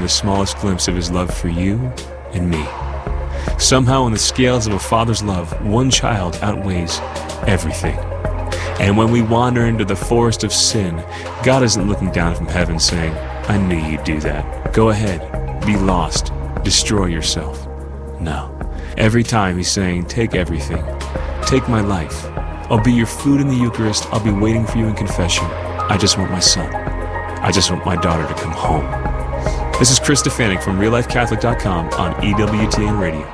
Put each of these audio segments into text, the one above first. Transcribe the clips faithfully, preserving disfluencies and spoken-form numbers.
the smallest glimpse of his love for you and me. Somehow in the scales of a father's love, one child outweighs everything. And when we wander into the forest of sin, God isn't looking down from heaven saying, I knew you'd do that. Go ahead, be lost, destroy yourself. No. Every time he's saying, take everything. Take my life. I'll be your food in the Eucharist. I'll be waiting for you in confession. I just want my son. I just want my daughter to come home. This is Chris Stefanik from real life catholic dot com on E W T N Radio.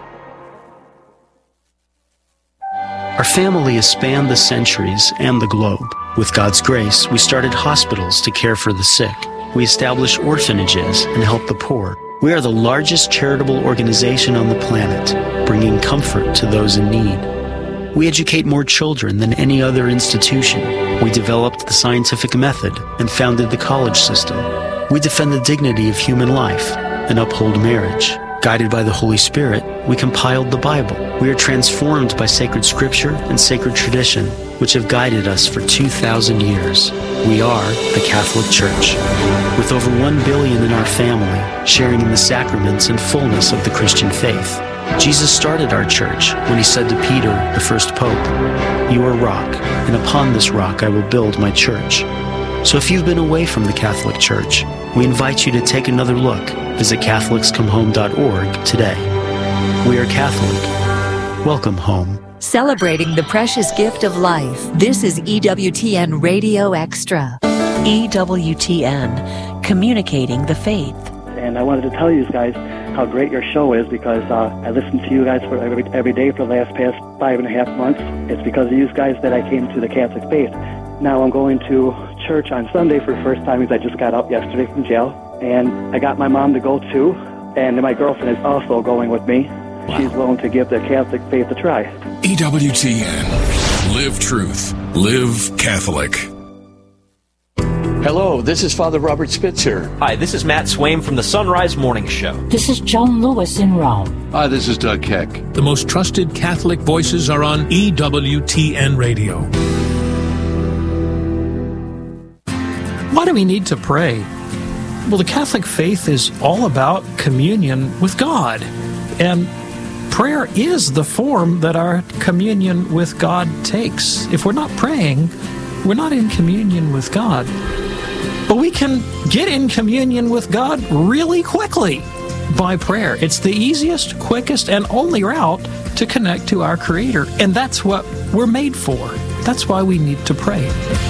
Our family has spanned the centuries and the globe. With God's grace, we started hospitals to care for the sick. We established orphanages and helped the poor. We are the largest charitable organization on the planet, bringing comfort to those in need. We educate more children than any other institution. We developed the scientific method and founded the college system. We defend the dignity of human life and uphold marriage. Guided by the Holy Spirit, we compiled the Bible. We are transformed by sacred scripture and sacred tradition, which have guided us for two thousand years. We are the Catholic Church. With over one billion in our family, sharing in the sacraments and fullness of the Christian faith. Jesus started our church when he said to Peter, the first pope, "You are rock, and upon this rock I will build my church." So if you've been away from the Catholic Church, we invite you to take another look. Visit Catholics Come Home dot org today. We are Catholic. Welcome home. Celebrating the precious gift of life. This is E W T N Radio Extra. E W T N, communicating the faith. And I wanted to tell you guys how great your show is because uh, I listened to you guys for every, every day for the last past five and a half months. It's because of you guys that I came to the Catholic faith. Now I'm going to church on Sunday for the first time because I just got out yesterday from jail. And I got my mom to go too. And my girlfriend is also going with me. Wow. She's willing to give the Catholic faith a try. E W T N. Live truth. Live Catholic. Hello, this is Father Robert Spitzer. Hi, this is Matt Swaim from the Sunrise Morning Show. This is John Lewis in Rome. Hi, this is Doug Keck. The most trusted Catholic voices are on E W T N Radio. Why do we need to pray? Well, the Catholic faith is all about communion with God. And prayer is the form that our communion with God takes. If we're not praying, we're not in communion with God. But we can get in communion with God really quickly by prayer. It's the easiest, quickest, and only route to connect to our Creator. And that's what we're made for. That's why we need to pray.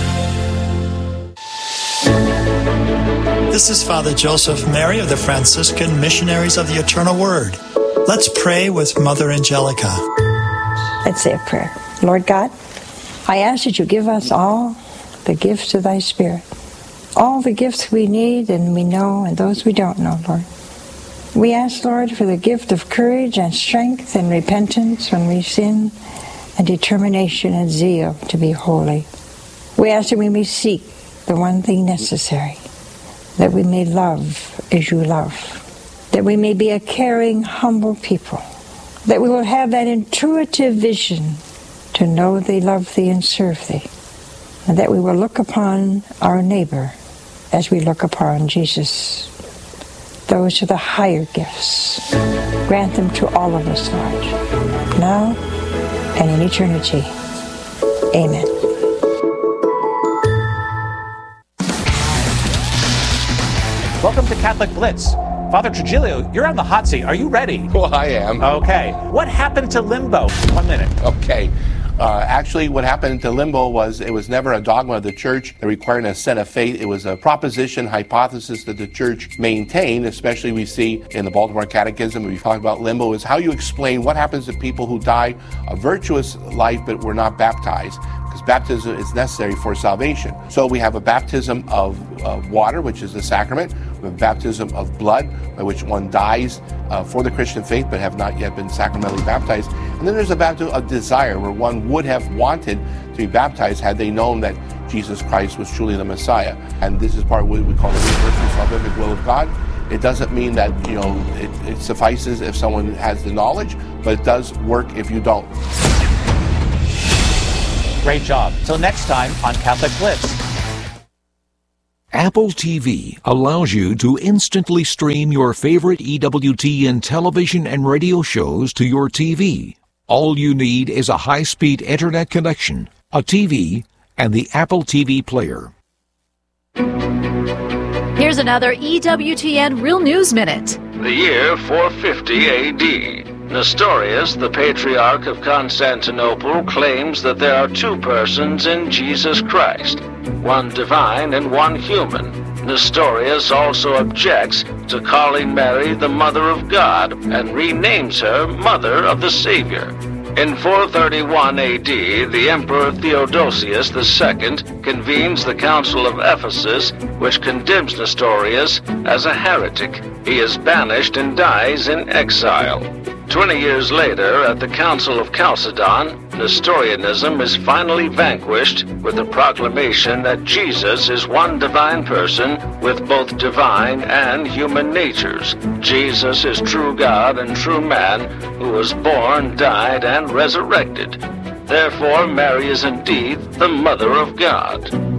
This is Father Joseph Mary of the Franciscan Missionaries of the Eternal Word. Let's pray with Mother Angelica. Let's say a prayer. Lord God, I ask that you give us all the gifts of thy Spirit. All the gifts we need and we know and those we don't know, Lord. We ask, Lord, for the gift of courage and strength and repentance when we sin and determination and zeal to be holy. We ask that we may seek the one thing necessary, that we may love as you love, that we may be a caring, humble people, that we will have that intuitive vision to know thee, love thee, and serve thee, and that we will look upon our neighbor as we look upon Jesus. Those are the higher gifts. Grant them to all of us, Lord, now and in eternity. Amen. Welcome to Catholic Blitz. Father Trujillo, you're on the hot seat. Are you ready? Well, I am. Okay. What happened to limbo? One minute. Okay. Uh, actually, what happened to limbo was it was never a dogma of the church that required an assent of faith. It was a proposition, hypothesis that the church maintained, especially we see in the Baltimore Catechism. We talk about limbo is how you explain what happens to people who die a virtuous life but were not baptized. Because baptism is necessary for salvation. So we have a baptism of uh, water, which is the sacrament. We have a baptism of blood, by which one dies uh, for the Christian faith but have not yet been sacramentally baptized. And then there's a baptism of desire, where one would have wanted to be baptized had they known that Jesus Christ was truly the Messiah. And this is part of what we call the universal salvific will of God. It doesn't mean that, you know, it, it suffices if someone has the knowledge, but it does work if you don't. Great job. Till next time on Catholic Blitz. Apple T V allows you to instantly stream your favorite E W T N television and radio shows to your T V. All you need is a high-speed internet connection, a T V, and the Apple T V player. Here's another E W T N Real News Minute. The year four fifty A D. Nestorius, the Patriarch of Constantinople, claims that there are two persons in Jesus Christ, one divine and one human. Nestorius also objects to calling Mary the Mother of God and renames her Mother of the Savior. In four thirty-one A D, the Emperor Theodosius the Second convenes the Council of Ephesus, which condemns Nestorius as a heretic. He is banished and dies in exile. Twenty years later, at the Council of Chalcedon, Nestorianism is finally vanquished with the proclamation that Jesus is one divine person with both divine and human natures. Jesus is true God and true man who was born, died, and resurrected. Therefore, Mary is indeed the Mother of God.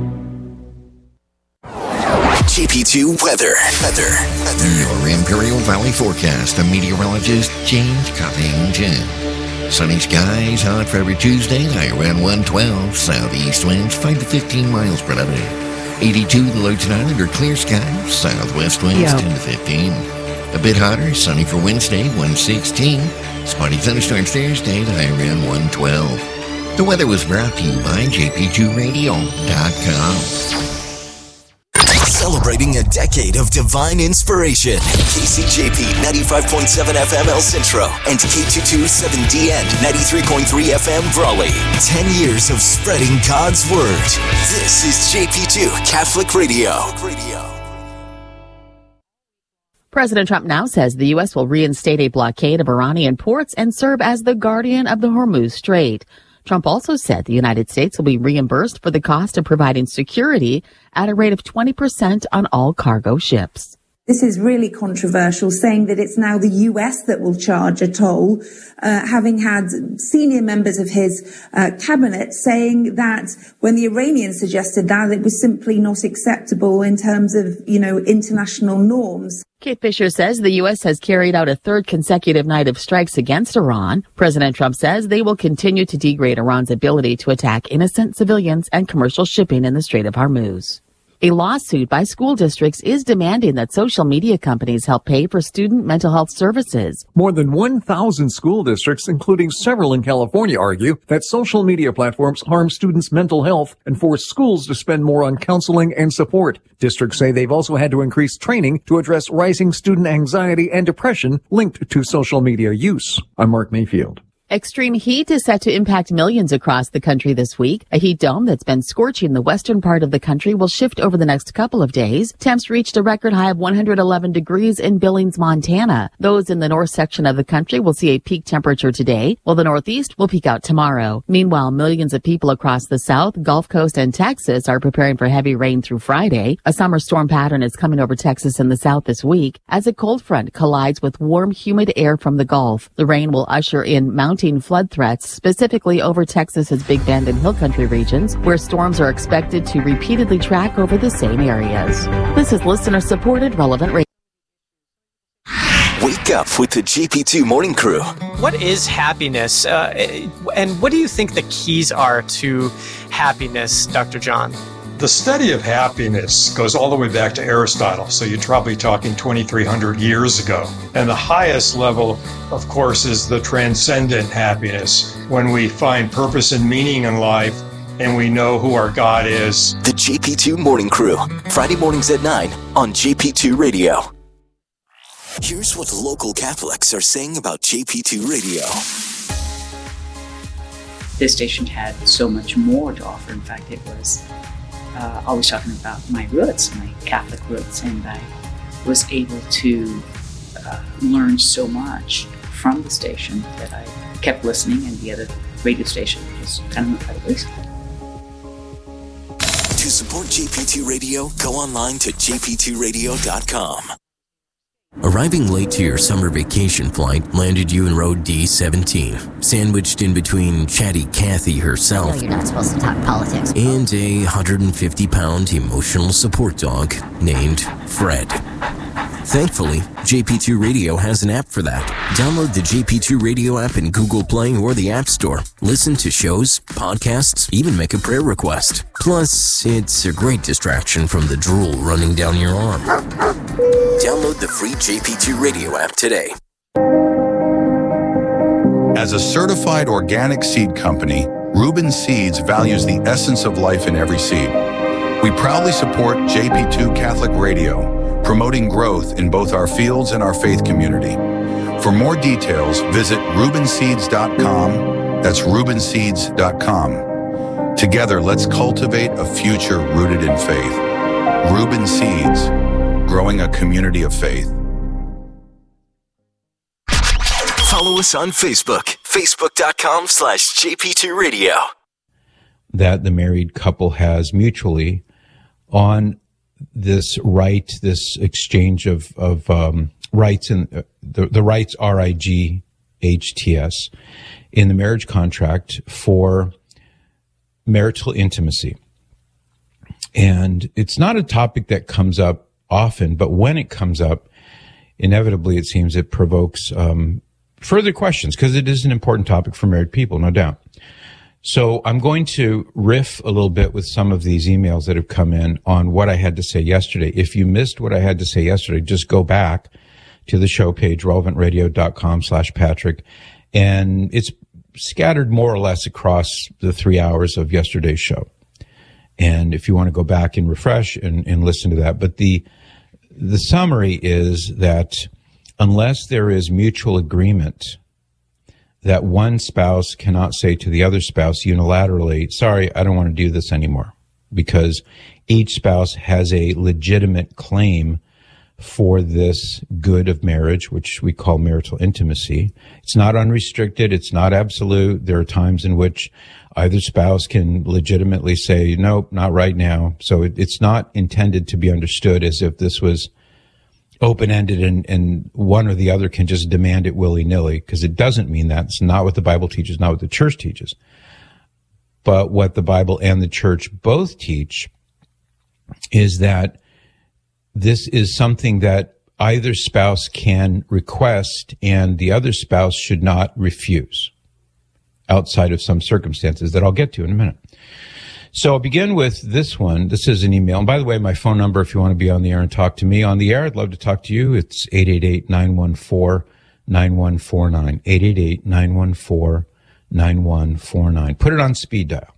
J P two Weather. Weather. Weather. Your Imperial Valley forecast. I'm meteorologist James Covington. Sunny skies, hot for every Tuesday, high around one twelve. Southeast winds five to fifteen miles per hour. eighty-two the low tonight under clear skies. Southwest winds yeah. ten to fifteen. A bit hotter, sunny for Wednesday, one sixteen. Spotty thunderstorms Thursday, high around one twelve. The weather was brought to you by J P two radio dot com. Celebrating a decade of divine inspiration. K C J P ninety-five point seven F M El Centro and K two twenty-seven D N ninety-three point three F M Brawley. Ten years of spreading God's Word. This is J P two Catholic Radio. President Trump now says the U S will reinstate a blockade of Iranian ports and serve as the guardian of the Hormuz Strait. Trump also said the United States will be reimbursed for the cost of providing security at a rate of twenty percent on all cargo ships. This is really controversial, saying that it's now the U S that will charge a toll, uh, having had senior members of his uh, cabinet saying that when the Iranians suggested that, it was simply not acceptable in terms of, you know, international norms. Kate Fisher says the U S has carried out a third consecutive night of strikes against Iran. President Trump says they will continue to degrade Iran's ability to attack innocent civilians and commercial shipping in the Strait of Hormuz. A lawsuit by school districts is demanding that social media companies help pay for student mental health services. More than one thousand school districts, including several in California, argue that social media platforms harm students' mental health and force schools to spend more on counseling and support. Districts say they've also had to increase training to address rising student anxiety and depression linked to social media use. I'm Mark Mayfield. Extreme heat is set to impact millions across the country this week. A heat dome that's been scorching the western part of the country will shift over the next couple of days. Temps reached a record high of one hundred eleven degrees in Billings, Montana. Those in the north section of the country will see a peak temperature today, while the northeast will peak out tomorrow. Meanwhile, millions of people across the South, Gulf Coast, and Texas are preparing for heavy rain through Friday. A summer storm pattern is coming over Texas and the South this week as a cold front collides with warm, humid air from the Gulf. The rain will usher in mountain flood threats, specifically over Texas's Big Bend and Hill Country regions, where storms are expected to repeatedly track over the same areas. This is listener-supported Relevant Radio. Wake up with the J P two Morning Crew. What is happiness? Uh, and what do you think the keys are to happiness, Doctor John? The study of happiness goes all the way back to Aristotle, so you're probably talking twenty-three hundred years ago. And the highest level, of course, is the transcendent happiness, when we find purpose and meaning in life and we know who our God is. The J P two Morning Crew, Friday mornings at nine on J P two Radio. Here's what local Catholics are saying about J P two Radio. This station had so much more to offer. In fact, it was Uh, always talking about my roots, my Catholic roots, and I was able to uh, learn so much from the station that I kept listening, and the other radio station just kind of went by the wayside. To support J P two Radio, go online to J P two radio dot com. Arriving late to your summer vacation flight landed you in row D seventeen, sandwiched in between chatty Kathy herself No, you're not supposed to talk politics. and a one hundred fifty pound emotional support dog named Fred. Thankfully, J P two Radio has an app for that. Download the J P two Radio app in Google Play or the App Store. Listen to shows, podcasts, even make a prayer request. Plus, it's a great distraction from the drool running down your arm. Download the free J P two Radio app today. As a certified organic seed company, Reuben Seeds values the essence of life in every seed. We proudly support J P two Catholic Radio, promoting growth in both our fields and our faith community. For more details, visit Reuben Seeds dot com. That's Reuben Seeds dot com. Together, let's cultivate a future rooted in faith. Reuben Seeds, growing a community of faith. Follow us on Facebook, facebook.com slash JP2 Radio. That the married couple has mutually on this right, this exchange of, of um, rights, and uh, the, the rights R I G H T S in the marriage contract for marital intimacy. And it's not a topic that comes up often, but when it comes up, inevitably, it seems it provokes um, further questions, because it is an important topic for married people, no doubt. So I'm going to riff a little bit with some of these emails that have come in on what I had to say yesterday. If you missed what I had to say yesterday, just go back to the show page, relevant radio dot com slash Patrick, and it's scattered more or less across the three hours of yesterday's show. And if you want to go back and refresh and, and listen to that. But the the summary is that unless there is mutual agreement that one spouse cannot say to the other spouse unilaterally, sorry, I don't want to do this anymore, because each spouse has a legitimate claim for this good of marriage, which we call marital intimacy. It's not unrestricted. It's not absolute. There are times in which either spouse can legitimately say, nope, not right now. So it, it's not intended to be understood as if this was open-ended and, and one or the other can just demand it willy-nilly, because it doesn't mean that. It's not what the Bible teaches, not what the church teaches. But what the Bible and the church both teach is that this is something that either spouse can request and the other spouse should not refuse outside of some circumstances that I'll get to in a minute. So I'll begin with this one. This is an email. And by the way, my phone number, if you want to be on the air and talk to me on the air, I'd love to talk to you. It's eight eight eight, nine one four, nine one four nine. eight eight eight, nine one four, nine one four nine. Put it on speed dial.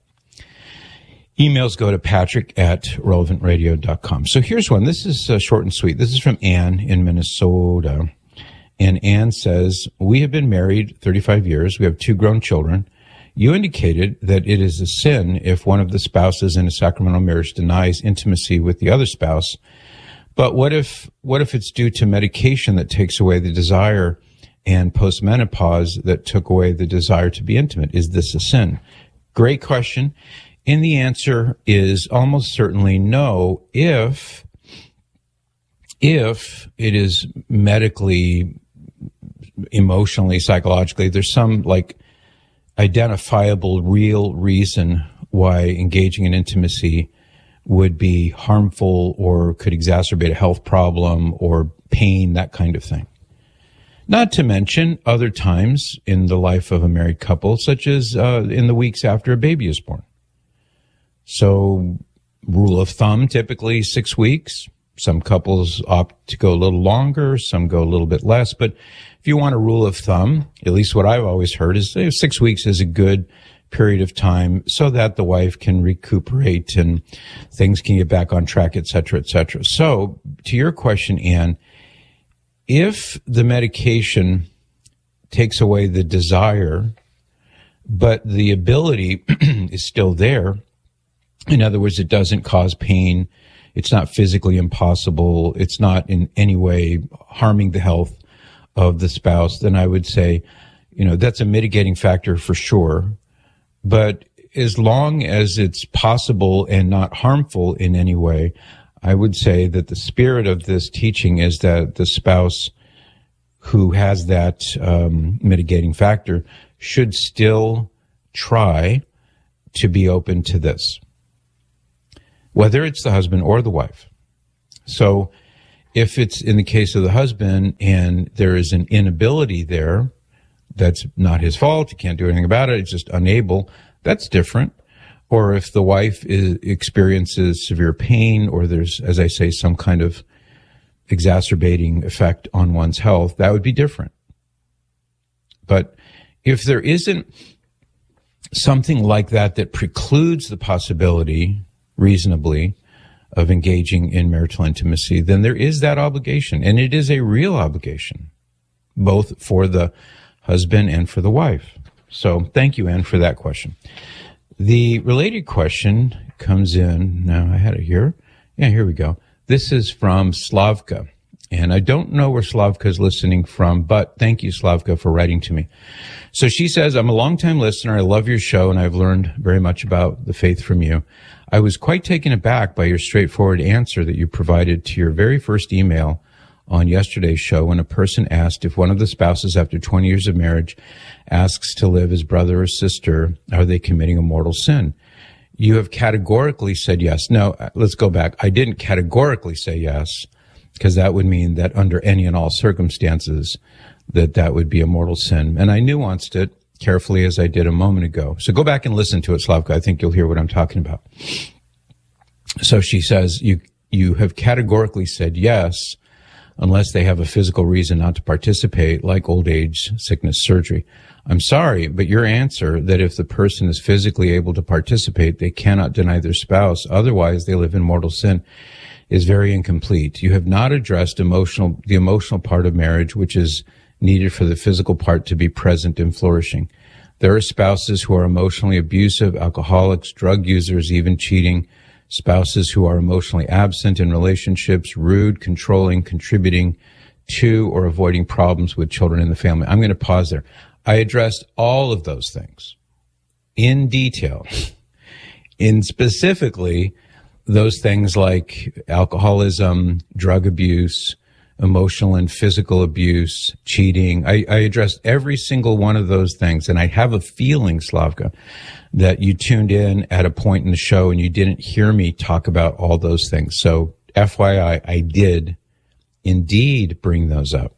Emails go to patrick at relevant radio dot com. So here's one. This is uh, short and sweet. This is from Ann in Minnesota. And Ann says, we have been married thirty-five years. We have two grown children. You indicated that it is a sin if one of the spouses in a sacramental marriage denies intimacy with the other spouse. But what if, what if it's due to medication that takes away the desire and postmenopause that took away the desire to be intimate? Is this a sin? Great question. And the answer is almost certainly no, if, if it is medically, emotionally, psychologically, there's some like identifiable real reason why engaging in intimacy would be harmful or could exacerbate a health problem or pain, that kind of thing. Not to mention other times in the life of a married couple, such as uh, in the weeks after a baby is born. So, rule of thumb, typically six weeks. Some couples opt to go a little longer, some go a little bit less. But if you want a rule of thumb, at least what I've always heard is eh, six weeks is a good period of time so that the wife can recuperate and things can get back on track, et cetera, et cetera. So, to your question, Ann, if the medication takes away the desire, but the ability is still there, in other words, it doesn't cause pain, it's not physically impossible, it's not in any way harming the health of the spouse, then I would say, you know, that's a mitigating factor for sure. But as long as it's possible and not harmful in any way, I would say that the spirit of this teaching is that the spouse who has that um, mitigating factor should still try to be open to this, whether it's the husband or the wife. So if it's in the case of the husband and there is an inability there, that's not his fault, he can't do anything about it, he's just unable, that's different. Or if the wife is, experiences severe pain, or there's, as I say, some kind of exacerbating effect on one's health, that would be different. But if there isn't something like that that precludes the possibility, reasonably, of engaging in marital intimacy, then there is that obligation. And it is a real obligation, both for the husband and for the wife. So thank you, Ann, for that question. The related question comes in. Now, I had it here. Yeah, here we go. This is from Slavka. And I don't know where Slavka is listening from, but thank you, Slavka, for writing to me. So she says, I'm a longtime listener. I love your show, and I've learned very much about the faith from you. I was quite taken aback by your straightforward answer that you provided to your very first email on yesterday's show when a person asked if one of the spouses after twenty years of marriage asks to live as brother or sister, are they committing a mortal sin? You have categorically said yes. No, let's go back. I didn't categorically say yes, because that would mean that under any and all circumstances that that would be a mortal sin. And I nuanced it carefully as I did a moment ago. So go back and listen to it, Slavka. I think you'll hear what I'm talking about. So she says, you, you have categorically said yes, unless they have a physical reason not to participate, like old age, sickness, surgery. I'm sorry, but your answer that if the person is physically able to participate, they cannot deny their spouse, otherwise they live in mortal sin, is very incomplete. You have not addressed emotional, the emotional part of marriage, which is needed for the physical part to be present and flourishing. There are spouses who are emotionally abusive, alcoholics, drug users, even cheating, spouses who are emotionally absent in relationships, rude, controlling, contributing to or avoiding problems with children in the family. I'm going to pause there. I addressed all of those things in detail, in specifically those things like alcoholism, drug abuse, emotional and physical abuse, cheating. I, I addressed every single one of those things. And I have a feeling, Slavka, that you tuned in at a point in the show and you didn't hear me talk about all those things. So F Y I, I did indeed bring those up.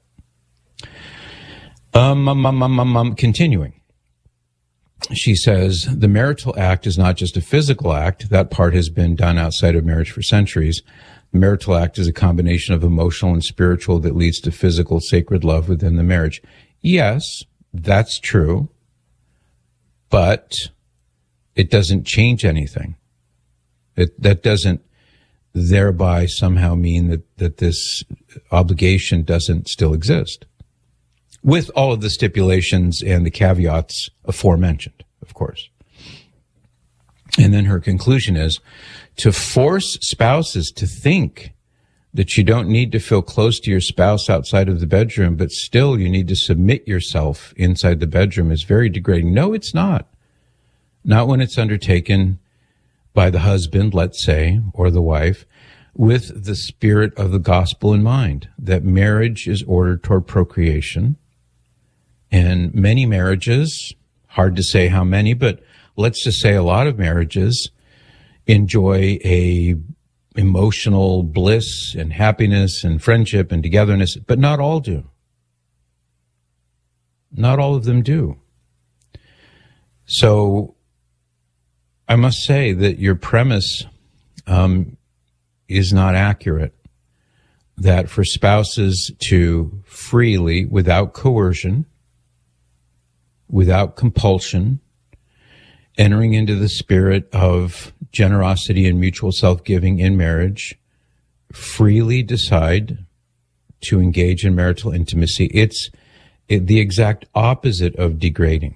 Um, um, um, um, um, um, continuing. She says, the marital act is not just a physical act. That part has been done outside of marriage for centuries. The marital act is a combination of emotional and spiritual that leads to physical sacred love within the marriage. Yes, that's true, but it doesn't change anything. It, that doesn't thereby somehow mean that, that this obligation doesn't still exist, with all of the stipulations and the caveats aforementioned, of course. And then her conclusion is, to force spouses to think that you don't need to feel close to your spouse outside of the bedroom, but still you need to submit yourself inside the bedroom is very degrading. No, it's not. Not when it's undertaken by the husband, let's say, or the wife, with the spirit of the gospel in mind, that marriage is ordered toward procreation. And many marriages, hard to say how many, but let's just say a lot of marriages enjoy a emotional bliss and happiness and friendship and togetherness, but not all do. Not all of them do. So I must say that your premise um, is not accurate, that for spouses to freely, without coercion, without compulsion, entering into the spirit of generosity and mutual self-giving in marriage, freely decide to engage in marital intimacy. It's it, the exact opposite of degrading.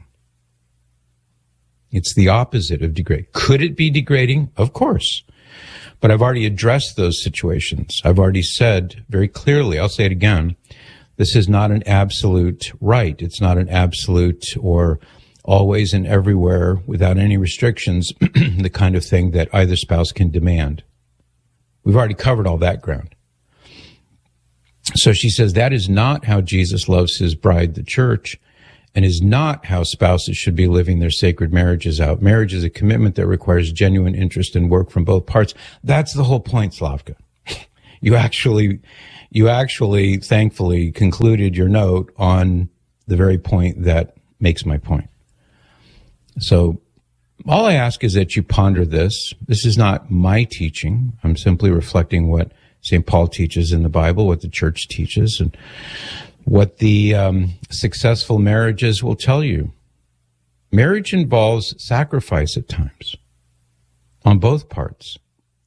It's the opposite of degrading. Could it be degrading? Of course. But I've already addressed those situations. I've already said very clearly, I'll say it again, this is not an absolute right. It's not an absolute or always and everywhere without any restrictions, the kind of thing that either spouse can demand. We've already covered all that ground. So she says that is not how Jesus loves his bride, the church, and is not how spouses should be living their sacred marriages out. Marriage is a commitment that requires genuine interest and work from both parts. That's the whole point, Slavka. You actually, you actually, thankfully, concluded your note on the very point that makes my point. So all I ask is that you ponder this. This is not my teaching. I'm simply reflecting what Saint Paul teaches in the Bible, what the church teaches, and what the um, successful marriages will tell you. Marriage involves sacrifice at times on both parts.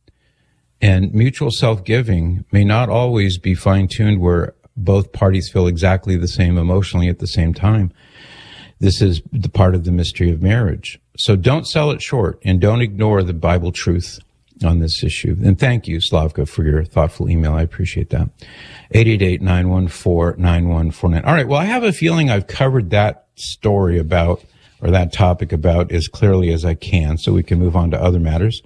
And mutual self-giving may not always be fine-tuned where both parties feel exactly the same emotionally at the same time. This is the part of the mystery of marriage. So don't sell it short and don't ignore the Bible truth on this issue. And thank you, Slavka, for your thoughtful email. I appreciate that. eight eight eight, nine one four, nine one four nine. All right. Well, I have a feeling I've covered that story about, or that topic about, as clearly as I can, so we can move on to other matters.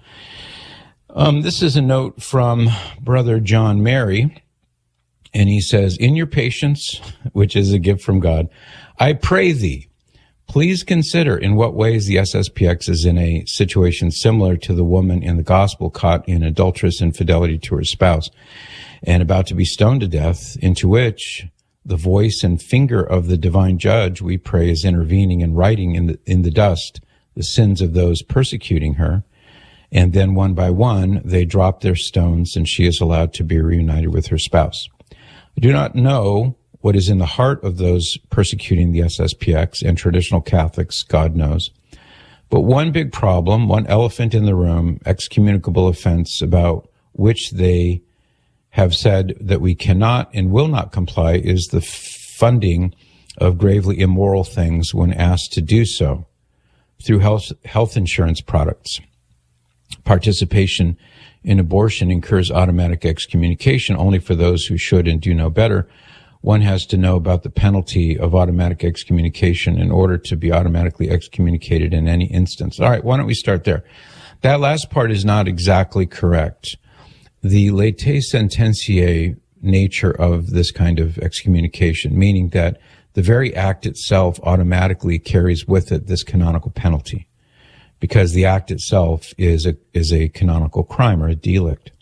Um, this is a note from Brother John Mary, and he says, in your patience, which is a gift from God, I pray thee, please consider in what ways the S S P X is in a situation similar to the woman in the gospel caught in adulterous infidelity to her spouse and about to be stoned to death, into which the voice and finger of the divine judge, we pray, is intervening and writing in the, in the dust the sins of those persecuting her. And then one by one, they drop their stones and she is allowed to be reunited with her spouse. I do not know what is in the heart of those persecuting the S S P X and traditional Catholics, God knows. But one big problem, one elephant in the room, excommunicable offense about which they have said that we cannot and will not comply, is the funding of gravely immoral things when asked to do so through health, health insurance products. Participation in abortion incurs automatic excommunication only for those who should and do know better. One has to know about the penalty of automatic excommunication in order to be automatically excommunicated in any instance. All right, why don't we start there? That last part is not exactly correct. The latae sententiae nature of this kind of excommunication, meaning that the very act itself automatically carries with it this canonical penalty, because the act itself is a is a canonical crime or a delict.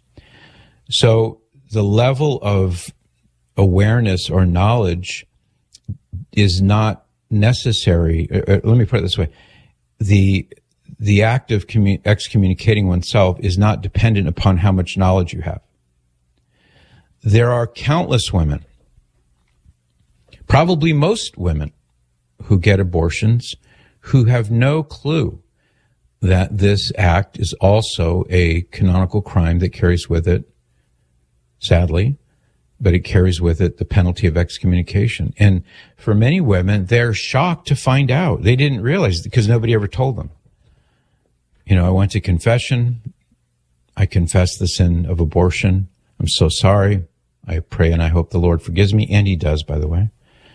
So the level of awareness or knowledge is not necessary. Uh, let me put it this way. The the act of commun- excommunicating oneself is not dependent upon how much knowledge you have. There are countless women, probably most women, who get abortions who have no clue that this act is also a canonical crime that carries with it, sadly, but it carries with it the penalty of excommunication. And for many women, they're shocked to find out. They didn't realize, because nobody ever told them. You know, I went to confession. I confessed the sin of abortion. I'm so sorry. I pray and I hope the Lord forgives me. And he does, by the way.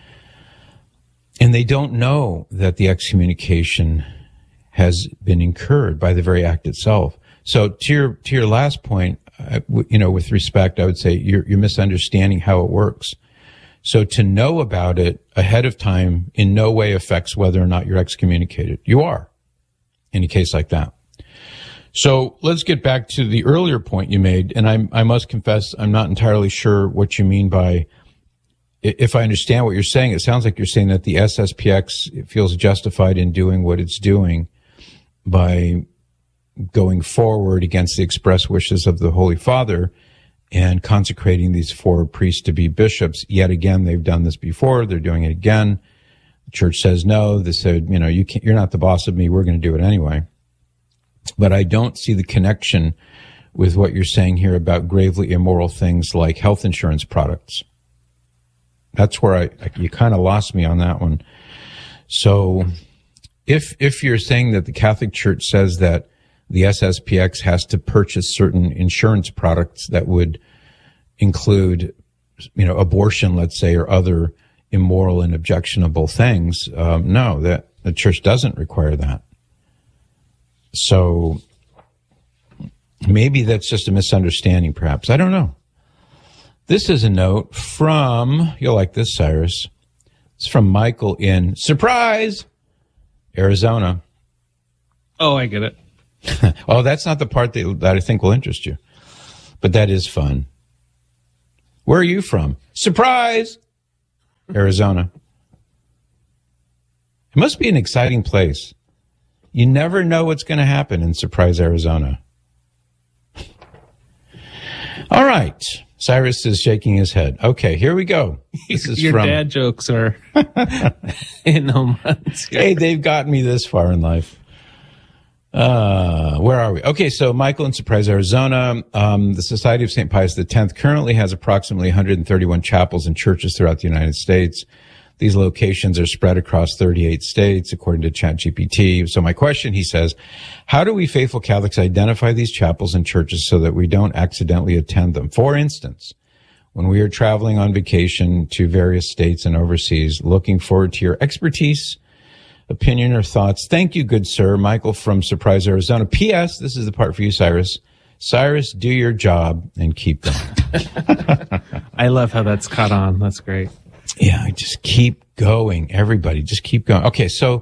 And they don't know that the excommunication has been incurred by the very act itself. So to your, to your last point, uh, w- you know, with respect, I would say you're, you're misunderstanding how it works. So to know about it ahead of time in no way affects whether or not you're excommunicated. You are, in a case like that. So let's get back to the earlier point you made. And I, I must confess, I'm not entirely sure what you mean by, if I understand what you're saying, it sounds like you're saying that the S S P X feels justified in doing what it's doing by going forward against the express wishes of the Holy Father and consecrating these four priests to be bishops. Yet again, they've done this before. They're doing it again. The church says no. They said, you know, you can't, you're not the boss of me. We're going to do it anyway. But I don't see the connection with what you're saying here about gravely immoral things like health insurance products. That's where I, I you kind of lost me on that one. So if, if you're saying that the Catholic Church says that the S S P X has to purchase certain insurance products that would include, you know, abortion, let's say, or other immoral and objectionable things, um, no, that the church doesn't require that. So maybe that's just a misunderstanding, perhaps. I don't know. This is a note from, you'll like this, Cyrus. It's from Michael in, surprise, Arizona. Oh, I get it. Oh, that's not the part that, that I think will interest you. But that is fun. Where are you from? Surprise! Arizona. It must be an exciting place. You never know what's going to happen in Surprise, Arizona. All right. Cyrus is shaking his head. Okay, here we go. This is Your from... dad jokes are in no months. Hey, they've gotten me this far in life. Uh, where are we? Okay, so Michael in Surprise, Arizona. Um, the Society of Saint Pius X currently has approximately one hundred thirty-one chapels and churches throughout the United States. These locations are spread across thirty-eight states, according to ChatGPT. So my question, he says, how do we faithful Catholics identify these chapels and churches so that we don't accidentally attend them? For instance, when we are traveling on vacation to various states and overseas, looking forward to your expertise, opinion, or thoughts. Thank you, good sir. Michael from Surprise, Arizona. P S. This is the part for you, Cyrus. Cyrus, do your job and keep going. I love how that's caught on. That's great. Yeah, just keep going. Everybody, just keep going. Okay, so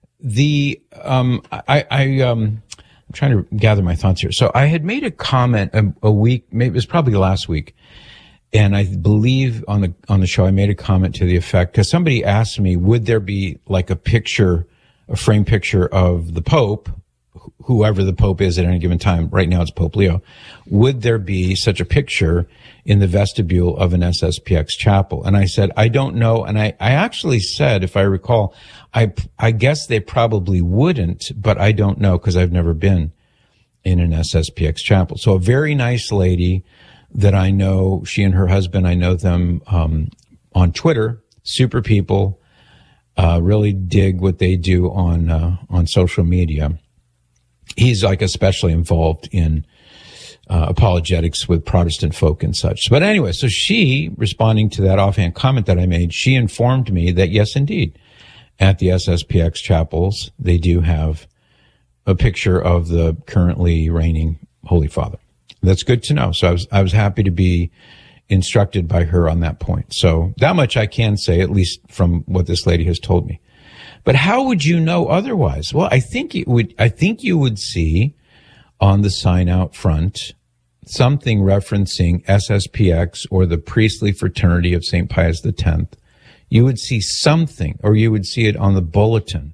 the um, I, I um, I'm trying to gather my thoughts here. So I had made a comment a, a week, maybe it was probably last week, and I believe on the on the show I made a comment to the effect, because somebody asked me, would there be like a picture, a frame picture of the Pope, whoever the Pope is at any given time? Right now it's Pope Leo. Would there be such a picture in the vestibule of an S S P X chapel? And I said, I don't know. And I, I actually said, if I recall, I, I guess they probably wouldn't, but I don't know because I've never been in an S S P X chapel. So a very nice lady that I know, she and her husband, I know them, um, on Twitter, super people, uh, really dig what they do on, uh, on social media. He's like especially involved in Uh, apologetics with Protestant folk and such. But anyway, so she, responding to that offhand comment that I made, she informed me that yes, indeed, at the S S P X chapels, they do have a picture of the currently reigning Holy Father. That's good to know. So I was, I was happy to be instructed by her on that point. So that much I can say, at least from what this lady has told me. But how would you know otherwise? Well, I think it would, I think you would see on the sign out front something referencing S S P X or the priestly fraternity of Saint Pius X. You would see something, or you would see it on the bulletin.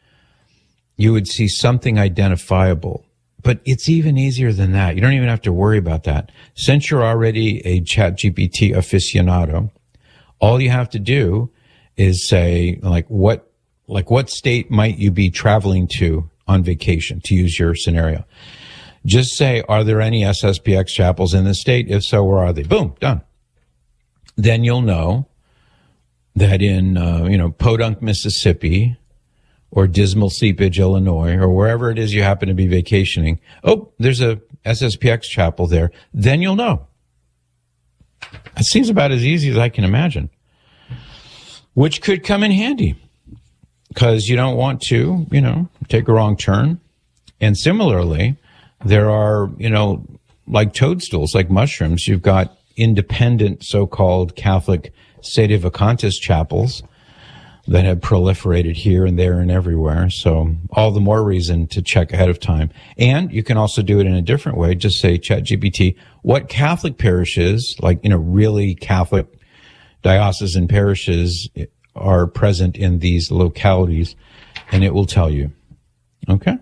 You would see something identifiable. But it's even easier than that. You don't even have to worry about that. Since you're already a ChatGPT aficionado, all you have to do is say, like, what, like, what state might you be traveling to on vacation, to use your scenario? Just say, are there any S S P X chapels in the state? If so, where are they? Boom, done. Then you'll know that in, uh, you know, Podunk, Mississippi, or Dismal Seepage, Illinois, or wherever it is you happen to be vacationing, oh, there's a S S P X chapel there. Then you'll know. It seems about as easy as I can imagine, which could come in handy because you don't want to, you know, take a wrong turn. And similarly, there are, you know, like toadstools, like mushrooms, you've got independent so-called Catholic sedevacantist chapels that have proliferated here and there and everywhere. So all the more reason to check ahead of time. And you can also do it in a different way. Just say, ChatGPT, what Catholic parishes, like, you know, really Catholic diocesan parishes are present in these localities, and it will tell you. Okay?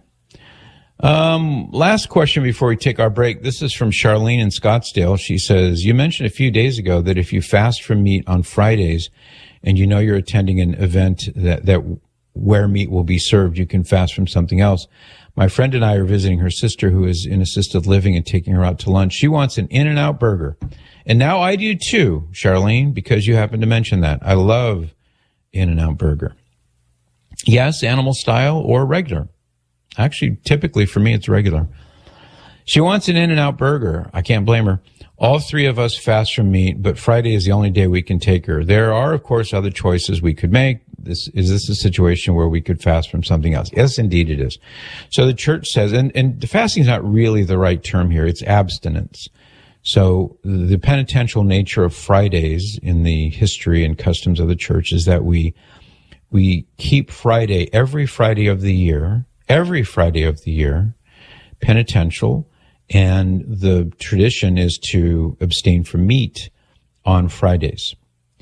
Um, last question before we take our break. This is from Charlene in Scottsdale. She says, you mentioned a few days ago that if you fast from meat on Fridays and you know you're attending an event that, that where meat will be served, you can fast from something else. My friend and I are visiting her sister who is in assisted living and taking her out to lunch. She wants an In-N-Out burger. And now I do too, Charlene, because you happen to mention that. I love In-N-Out burger. Yes, animal style or regular. Actually, typically for me, it's regular. She wants an In-N-Out burger. I can't blame her. All three of us fast from meat, but Friday is the only day we can take her. There are, of course, other choices we could make. This, is this a situation where we could fast from something else? Yes, indeed it is. So the church says, and, and the fasting is not really the right term here. It's abstinence. So the penitential nature of Fridays in the history and customs of the church is that we we keep Friday, every Friday of the year, every Friday of the year, penitential, and the tradition is to abstain from meat on Fridays.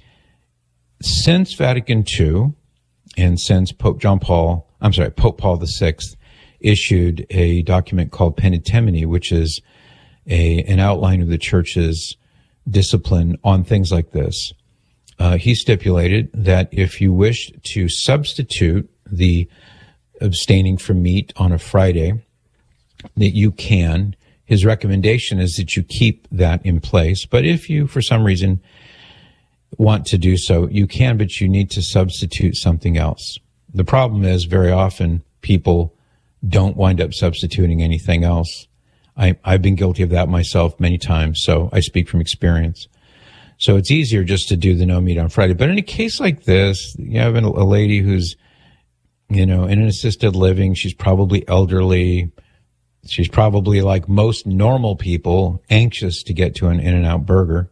Since Vatican Two, and since Pope John Paul, I'm sorry, Pope Paul the Sixth issued a document called Penitemini, which is a an outline of the church's discipline on things like this. Uh, he stipulated that if you wished to substitute the abstaining from meat on a Friday, that you can. His recommendation is that you keep that in place. But if you, for some reason, want to do so, you can, but you need to substitute something else. The problem is very often people don't wind up substituting anything else. I, I've been guilty of that myself many times, so I speak from experience. So it's easier just to do the no meat on Friday. But in a case like this, you have a lady who's, you know, in an assisted living. She's probably elderly. She's probably, like most normal people, anxious to get to an In-N-Out burger.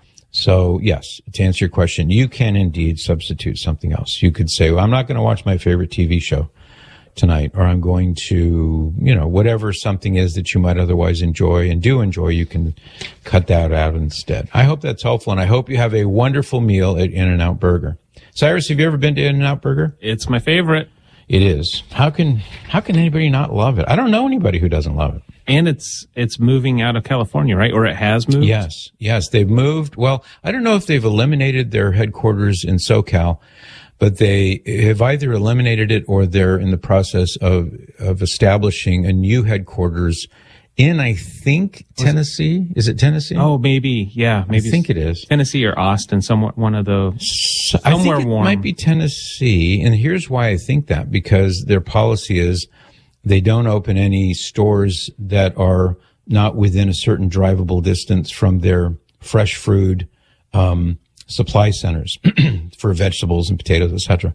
So, yes, to answer your question, you can indeed substitute something else. You could say, well, I'm not going to watch my favorite T V show tonight, or I'm going to, you know, whatever something is that you might otherwise enjoy and do enjoy, you can cut that out instead. I hope that's helpful, and I hope you have a wonderful meal at In-N-Out Burger. Cyrus, have you ever been to In-N-Out Burger? It's my favorite. It is. How can how can anybody not love it? I don't know anybody who doesn't love it. And it's it's moving out of California, right? Or it has moved? Yes. Yes, they've moved. Well, I don't know if they've eliminated their headquarters in SoCal, but they have either eliminated it or they're in the process of of establishing a new headquarters in, I think, Tennessee. Is it Tennessee? Oh, maybe. Yeah, maybe. I think it is. Tennessee or Austin, somewhat one of those. So, I think it warm. might be Tennessee. And here's why I think that, because their policy is they don't open any stores that are not within a certain drivable distance from their fresh food um, supply centers for vegetables and potatoes, et cetera.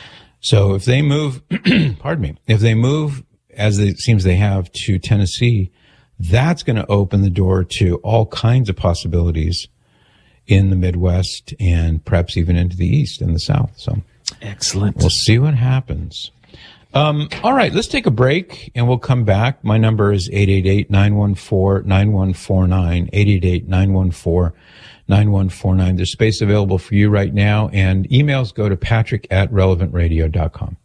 So if they move, pardon me, if they move, as it seems they have, to Tennessee, that's going to open the door to all kinds of possibilities in the Midwest and perhaps even into the East and the South. So excellent. We'll see what happens. Um, all right, let's take a break and we'll come back. My number is eight eight eight, nine one four, nine one four nine, eight eight eight, nine one four, nine one four nine. There's space available for you right now, and emails go to patrick at relevant radio dot com.